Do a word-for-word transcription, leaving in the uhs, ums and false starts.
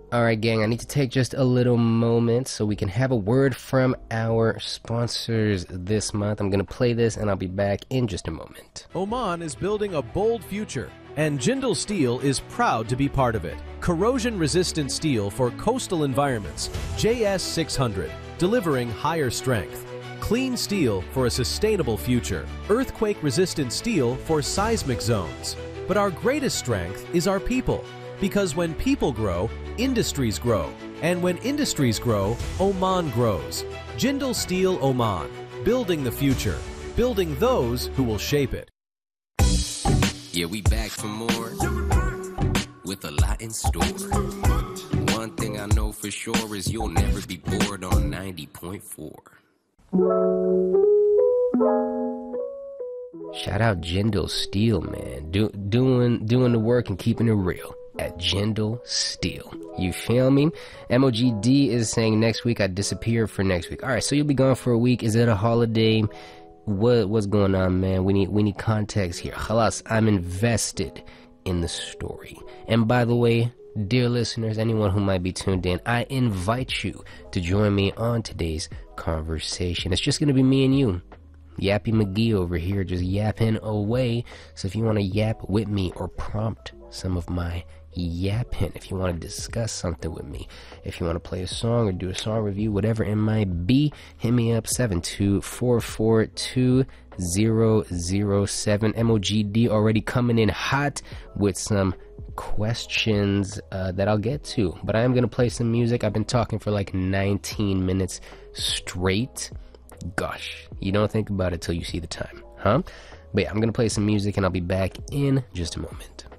Alright gang, I need to take just a little moment so we can have a word from our sponsors this month. I'm going to play this and I'll be back in just a moment. Oman is building a bold future, and Jindal Steel is proud to be part of it. Corrosion-resistant steel for coastal environments, J S six hundred, delivering higher strength. Clean steel for a sustainable future. Earthquake-resistant steel for seismic zones. But our greatest strength is our people. Because when people grow, industries grow. And when industries grow, Oman grows. Jindal Steel Oman, building the future, building those who will shape it. Yeah, we back for more, with a lot in store. One thing I know for sure is you'll never be bored on ninety point four. Shout out Jindal Steel, man. Do, doing, doing the work and keeping it real. At Jindal Steel. You feel me? M O G D is saying next week I disappear for next week. Alright, so you'll be gone for a week. Is it a holiday? What what's going on, man? We need we need context here. Khalas, I'm invested in the story. And by the way, dear listeners, anyone who might be tuned in, I invite you to join me on today's conversation. It's just gonna be me and you. Yappy McGee over here just yapping away. So if you want to yap with me or prompt some of my yapping, if you want to discuss something with me, if you want to play a song or do a song review, whatever it might be, hit me up seven two four four two zero zero seven. M O G D already coming in hot with some questions uh, that I'll get to, but I am going to play some music. I've been talking for like nineteen minutes straight. Gosh, you don't think about it till you see the time, huh? But yeah, I'm going to play some music and I'll be back in just a moment.